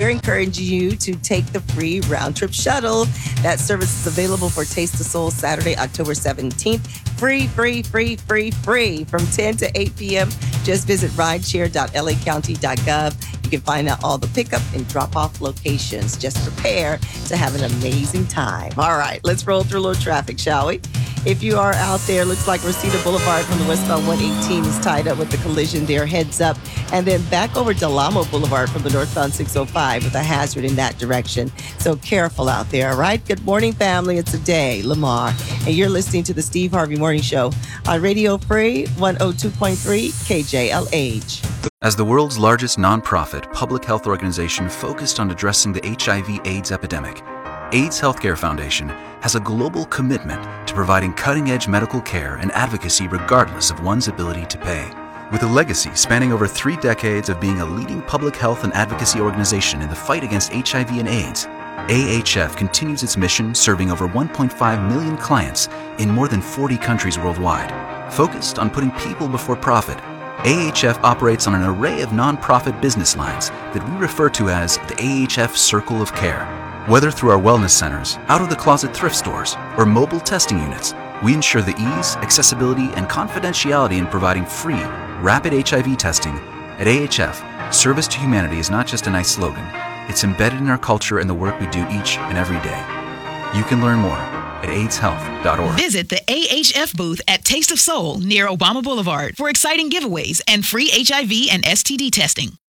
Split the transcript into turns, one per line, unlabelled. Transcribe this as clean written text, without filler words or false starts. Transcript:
we're encouraging you to take the free round trip shuttle. That service is available for Taste the Soul Saturday, October 17th. Free from 10 to 8 p.m. Just visit rideshare.lacounty.gov. You can find out all the pickup and drop-off locations. Just prepare to have an amazing time. All right, let's roll through a little traffic, shall we? If you are out there, looks like Reseda Boulevard from the westbound 118 is tied up with the collision there. Heads up. And then back over Delamo Boulevard from the northbound 605 with a hazard in that direction. So careful out there, all right? Good morning, family. It's a day, Lamar. And you're listening to the Steve Harvey Morning Show on Radio Free 102.3 KJLH.
As the world's largest nonprofit public health organization focused on addressing the HIV/AIDS epidemic, AIDS Healthcare Foundation has a global commitment to providing cutting-edge medical care and advocacy regardless of one's ability to pay. With a legacy spanning over 3 decades of being a leading public health and advocacy organization in the fight against HIV and AIDS, AHF continues its mission serving over 1.5 million clients in more than 40 countries worldwide. Focused on putting people before profit, AHF operates on an array of nonprofit business lines that we refer to as the AHF Circle of Care. Whether through our wellness centers, out-of-the-closet thrift stores, or mobile testing units, we ensure the ease, accessibility, and confidentiality in providing free, rapid HIV testing. At AHF, service to humanity is not just a nice slogan. It's embedded in our culture and the work we do each and every day. You can learn more at AIDShealth.org.
Visit the AHF booth at Taste of Soul near Obama Boulevard for exciting giveaways and free HIV and STD testing.